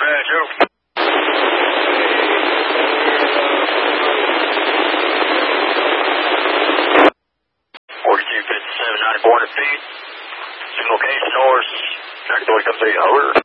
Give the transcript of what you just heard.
Roger. 4257, 9400 feet. Single location north. Track authority comes 8, over.